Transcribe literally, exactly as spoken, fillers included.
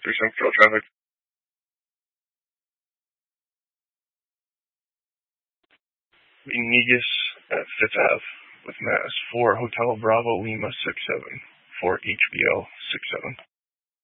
three seven control traffic. Venegas at Fifth Ave with Mass for Hotel Bravo Lima six seven for H B L six seven.